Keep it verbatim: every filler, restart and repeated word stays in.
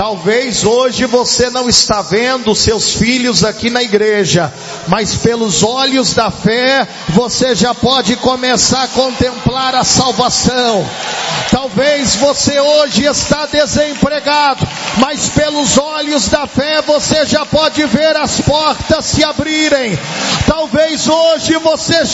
Talvez hoje você não está vendo seus filhos aqui na igreja, mas pelos olhos da fé, você já pode começar a contemplar a salvação. Talvez você hoje está desempregado, mas pelos olhos da fé, você já pode ver as portas se abrirem. Talvez hoje você